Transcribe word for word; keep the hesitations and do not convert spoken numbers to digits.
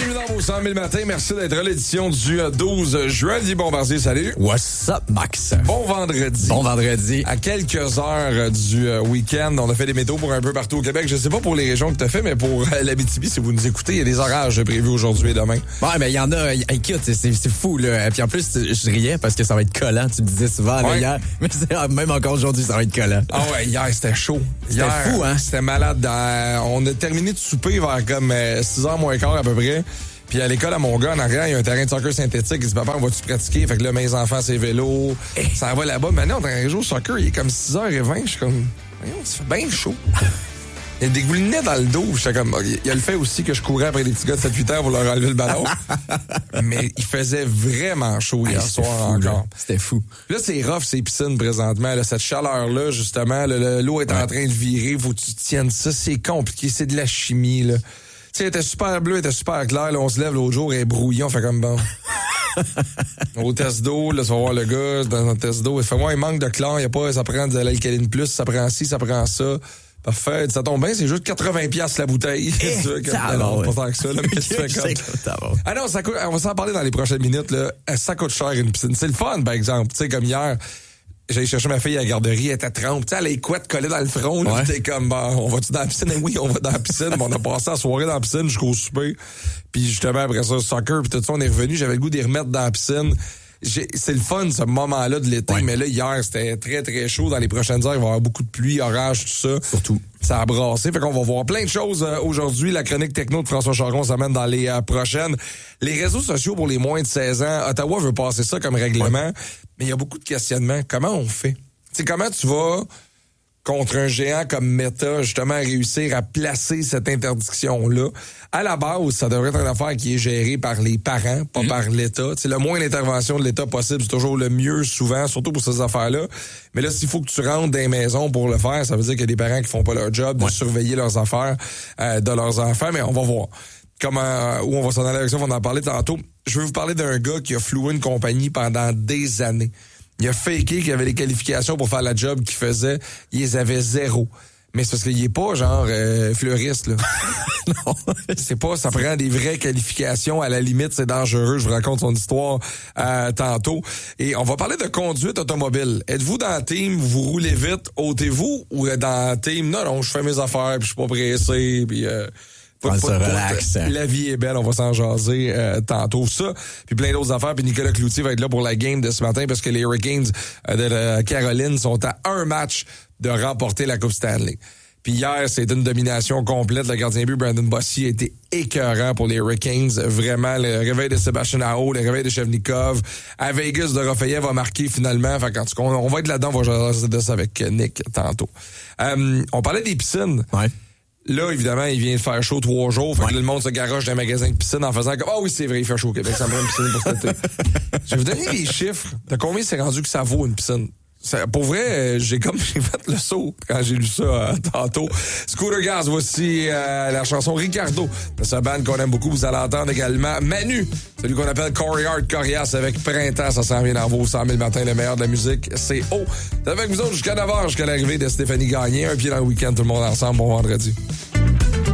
bienvenue dans vos cent mille matins. Merci d'être à l'édition du douze juin. Guy Bombardier, salut. What's up, Max? Bon vendredi. Bon vendredi. À quelques heures du week-end, on a fait des météos pour un peu partout au Québec. Je sais pas pour les régions que tu as fait, mais pour l'Abitibi, si vous nous écoutez, il y a des orages prévus aujourd'hui et demain. Ouais, mais il y en a, écoute, c'est, c'est fou, là. Puis en plus, je riais parce que ça va être collant. Tu me disais souvent, là, ouais. hier. Mais c'est, même encore aujourd'hui, ça va être collant. Ah ouais, hier, c'était chaud. C'était hier, fou, hein? C'était malade. Dans... On a terminé de souper vers comme six heures moins quart à peu près. Puis à l'école à mon gars, en arrière, il y a un terrain de soccer synthétique. Il dit, papa, on va-tu pratiquer? Fait que là, mes enfants, c'est vélo. Hey. Ça va là-bas. Maintenant, on est en jouer au soccer. Il est comme six heures vingt. Je suis comme, voyons, ça fait bien chaud. Il y a des goulinets dans le dos. J'étais comme, il y a le fait aussi que je courais après des petits gars de sept huit ans pour leur enlever le ballon. Mais il faisait vraiment chaud hier hey, soir fou, encore. Là. C'était fou. Là, c'est rough, ces piscines présentement. Là, cette chaleur-là, justement, là, l'eau est ouais. en train de virer. Faut que tu tiennes ça. C'est compliqué. C'est de la chimie, là. Tu sais, elle était super bleue, elle était super claire. Là, on se lève l'autre jour, elle est brouillée, on fait comme bon. Au test d'eau, là, tu vas voir le gars dans un test d'eau. Il fait, moi, il manque de chlore, y a pas, ça prend de l'alcaline plus, ça prend ci, ça prend ça. Parfait. Ça tombe bien, c'est juste quatre-vingts piastres la bouteille. Eh, tu vois, comme, non, ouais. Pas tant que ça, là, mais tu fais comme... Ah non, ça coûte, on va s'en parler dans les prochaines minutes, là. Ça coûte cher une piscine. C'est le fun, par exemple. Tu sais, comme hier, j'allais chercher ma fille à la garderie, elle était trempe. Tu sais, elle a les couettes collées dans le front, là. Ouais. T'es comme, bon, on va-tu dans la piscine? Et oui, on va dans la piscine. On a passé la soirée dans la piscine jusqu'au souper. Puis justement, après ça, soccer, puis tout ça, on est revenu. J'avais le goût d'y remettre dans la piscine. J'ai, c'est le fun, ce moment-là de l'été. Ouais. Mais là, hier, c'était très, très chaud. Dans les prochaines heures, il va y avoir beaucoup de pluie, orage, tout ça. Surtout. Ça a brassé. Fait qu'on va voir plein de choses euh, aujourd'hui. La chronique techno de François Charron s'amène dans les euh, prochaines. Les réseaux sociaux pour les moins de seize ans. Ottawa veut passer ça comme règlement. Ouais. Mais il y a beaucoup de questionnements. Comment on fait? Tu sais, comment tu vas, contre un géant comme Meta, justement, réussir à placer cette interdiction-là? À la base, ça devrait être une affaire qui est gérée par les parents, pas mmh. par l'État. C'est le moins d'intervention de l'État possible, c'est toujours le mieux souvent, surtout pour ces affaires-là. Mais là, s'il faut que tu rentres dans les maisons pour le faire, ça veut dire qu'il y a des parents qui font pas leur job de ouais. surveiller leurs affaires euh, de leurs enfants. Mais on va voir comment, où on va s'en aller avec ça, on va en parler tantôt. Je veux vous parler d'un gars qui a floué une compagnie pendant des années. Il a faké qu'il avait les qualifications pour faire la job qu'il faisait. Il les avait zéro. Mais c'est parce qu'il est pas genre euh, fleuriste, là. Non. C'est pas, ça prend des vraies qualifications. À la limite, c'est dangereux. Je vous raconte son histoire euh, tantôt. Et on va parler de conduite automobile. Êtes-vous dans le team, vous roulez vite, ôtez-vous, ou dans le team, non, non, je fais mes affaires, puis je suis pas pressé, puis... Euh, Pas, pas, relax. La vie est belle, on va s'en jaser euh, tantôt. Ça, puis plein d'autres affaires. Puis Nicolas Cloutier va être là pour la game de ce matin parce que les Hurricanes euh, de la Caroline sont à un match de remporter la Coupe Stanley. Puis hier, c'était une domination complète. Le gardien de but, Brandon Bossy, a été écœurant pour les Hurricanes. Vraiment, le réveil de Sébastien Aho, le réveil de Chevnikov. À Vegas, de Raphaël va marquer finalement. Fait qu'en tout cas, on, on va être là-dedans. On va jaser de ça avec Nick tantôt. Euh, on parlait des piscines. Ouais. Là, évidemment, il vient de faire chaud trois jours. Fait ouais. que là, le monde se garoche dans un magasin de piscine en faisant comme, ah oh, oui, c'est vrai, il fait chaud au Québec, ça me prend une piscine pour cet été. Je vais vous donner les chiffres de combien c'est rendu que ça vaut une piscine. Ça, pour vrai, euh, j'ai comme j'ai fait le saut quand j'ai lu ça euh, tantôt. Scooter Gaz, voici euh, la chanson Ricardo de ce band qu'on aime beaucoup. Vous allez entendre également Manu, celui qu'on appelle Corey Hart Corias avec Printemps. Ça s'en vient dans vos cent mille matins, le meilleur de la musique. C'est haut. C'est avec vous autres jusqu'à neuf heures, jusqu'à l'arrivée de Stéphanie Gagné. Un pied dans le week-end, tout le monde ensemble. Bon vendredi.